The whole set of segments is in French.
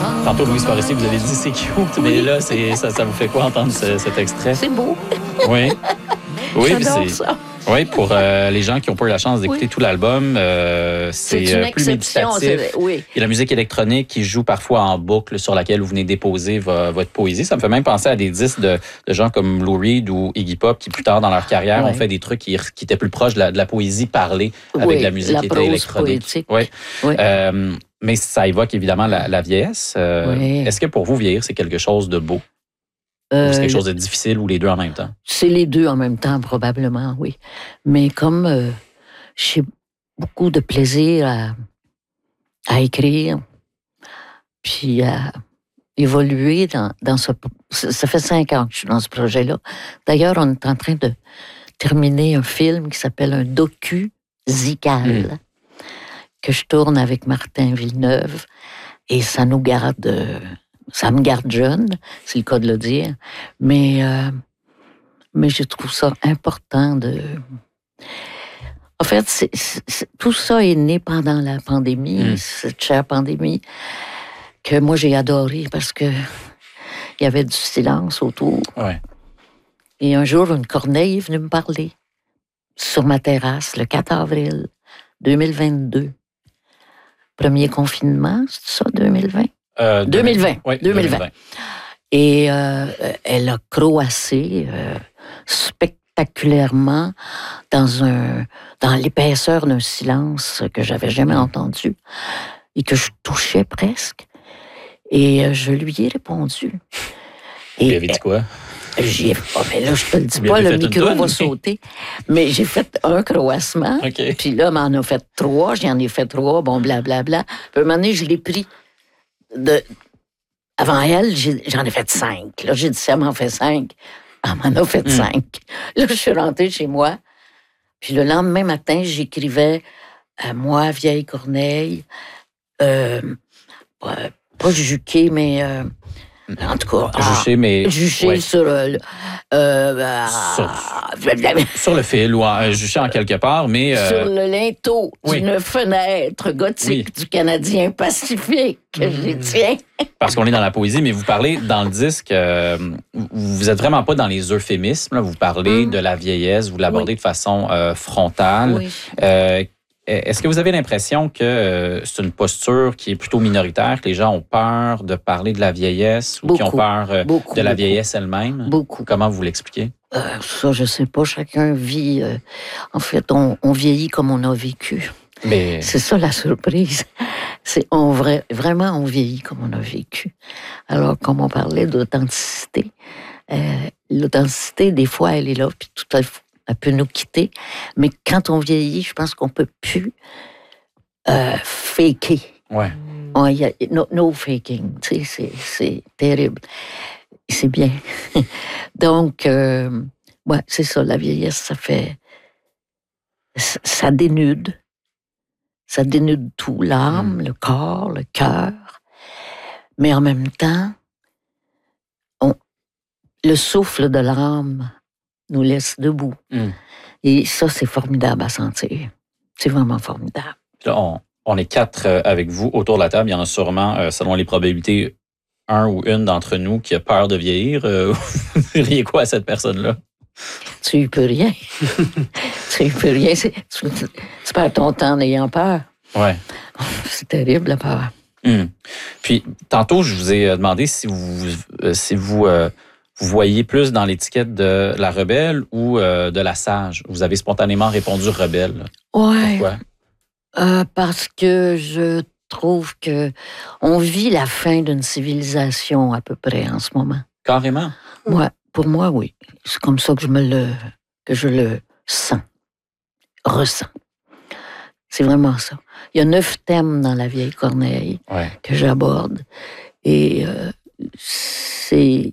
Tantôt, Louise Forestier, vous avez dit c'est cute, mais là, ça vous fait quoi entendre cet extrait? C'est beau. Oui. Oui, J'adore ça. Oui, pour les gens qui n'ont pas eu la chance d'écouter tout l'album, c'est une plus exception, méditatif. Oui. Il y a la musique électronique qui joue parfois en boucle sur laquelle vous venez déposer votre poésie. Ça me fait même penser à des disques de gens comme Lou Reed ou Iggy Pop qui, plus tard dans leur carrière, ont fait des trucs qui étaient plus proches de la poésie parlée avec la musique qui était électronique. Oui. Mais ça évoque évidemment la vieillesse. Est-ce que pour vous, vieillir, c'est quelque chose de beau? Ou c'est quelque chose de difficile ou les deux en même temps? C'est les deux en même temps, probablement, oui. Mais comme j'ai beaucoup de plaisir à écrire, puis à évoluer dans ce... Ça fait 5 ans que je suis dans ce projet-là. D'ailleurs, on est en train de terminer un film qui s'appelle un docu-zical que je tourne avec Martin Villeneuve. Et ça nous garde... Ça me garde jeune, c'est le cas de le dire, mais je trouve ça important de... En fait, tout ça est né pendant la pandémie, cette chère pandémie, que moi j'ai adoré parce que il y avait du silence autour. Ouais. Et un jour, une corneille est venue me parler sur ma terrasse, le 4 avril 2022. Premier confinement, c'est ça, 2020? 2020. Oui, 2020. Et elle a croassé spectaculairement dans l'épaisseur d'un silence que j'avais jamais entendu et que je touchais presque. Et je lui ai répondu. Et il avait dit quoi? Mais là, je te le dis pas, le micro va sauter. Mais j'ai fait un croassement. Okay. Puis là, m'en a fait 3. J'en ai fait 3. Bon, blablabla. Puis à un moment donné, je l'ai pris. Avant elle, j'en ai fait 5. Là, j'ai dit, ça m'en fait 5. Elle m'en a fait 5. Là, je suis rentrée chez moi. Puis le lendemain matin, j'écrivais à moi, vieille Corneille, pas juqué, mais en tout cas... Juché sur... sur le fil ou juché en quelque part, mais... Sur le linteau d'une fenêtre gothique du Canadien Pacifique, que j'y tiens. Parce qu'on est dans la poésie, mais vous parlez dans le disque, vous êtes vraiment pas dans les euphémismes, là, vous parlez de la vieillesse, vous l'abordez de façon frontale. Oui. Est-ce que vous avez l'impression que c'est une posture qui est plutôt minoritaire, que les gens ont peur de parler de la vieillesse ou qui ont peur de la vieillesse elle-même? Beaucoup. Comment vous l'expliquez? Ça, je sais pas. Chacun vit... en fait, on vieillit comme on a vécu. Mais... C'est ça la surprise. Vraiment, on vieillit comme on a vécu. Alors, comme on parlait d'authenticité, l'authenticité, des fois, elle est là, puis tout à fait, elle peut nous quitter. Mais quand on vieillit, je pense qu'on peut plus faker. Ouais. No faking, tu sais, c'est terrible. C'est bien. Donc, c'est ça, la vieillesse, ça dénude. Ça dénude tout, l'âme, le corps, le cœur. Mais en même temps, le souffle de l'âme nous laisse debout. Et ça, c'est formidable à sentir. C'est vraiment formidable. Là, on est 4 avec vous autour de la table. Il y en a sûrement, selon les probabilités, un ou une d'entre nous qui a peur de vieillir. Vous diriez quoi à cette personne-là? Tu y peux rien. Tu y peux rien. Tu perds ton temps en ayant peur. Ouais. C'est terrible, la peur. Puis, tantôt, je vous ai demandé si vous voyez plus dans l'étiquette de la rebelle ou de la sage. Vous avez spontanément répondu rebelle. Ouais. Pourquoi? Parce que je trouve que on vit la fin d'une civilisation à peu près en ce moment. Carrément? Pour moi, oui. C'est comme ça que je le sens, ressens. C'est vraiment ça. Il y a 9 thèmes dans La vieille Corneille que j'aborde. Et c'est...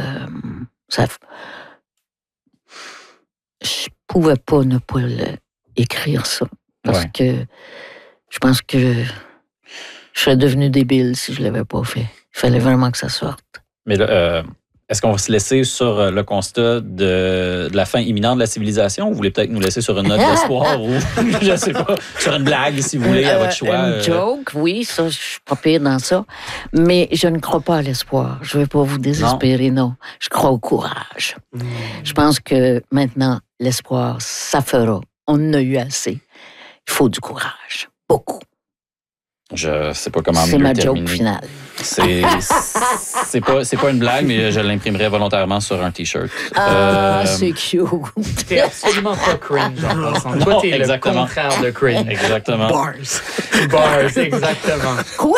je pouvais pas ne pas écrire ça. Parce que je pense que je serais devenue débile si je l'avais pas fait. Il fallait vraiment que ça sorte. Mais là, Est-ce qu'on va se laisser sur le constat de la fin imminente de la civilisation ou vous voulez peut-être nous laisser sur une note d'espoir ou, je sais pas, sur une blague, si vous voulez, à votre choix? Une joke, oui, ça, je suis pas pire dans ça. Mais je ne crois pas à l'espoir. Je ne vais pas vous désespérer, non. Je crois au courage. Je pense que maintenant, l'espoir, ça fera. On en a eu assez. Il faut du courage. Beaucoup. Je sais pas comment c'est mieux ma terminer. joke finale. C'est pas une blague, mais je l'imprimerai volontairement sur un T-shirt. C'est cute. T'es absolument pas cringe en passant. Toi, t'es le contraire de cringe. Exactement. Bars, exactement. Quoi?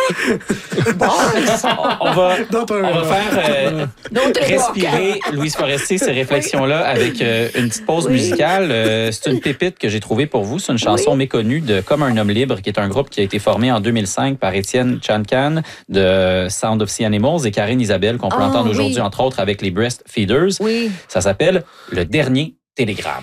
On va faire respirer Louise Forestier ces réflexions-là avec une petite pause musicale. C'est une pépite que j'ai trouvée pour vous. C'est une chanson méconnue de Comme un homme libre, qui est un groupe qui a été formé en 2005 par Étienne Chancan de Sound of Sea Animals et Karine Isabelle, qu'on peut entendre aujourd'hui, entre autres, avec les Breast Feeders. Oui. Ça s'appelle Le Dernier Télégramme.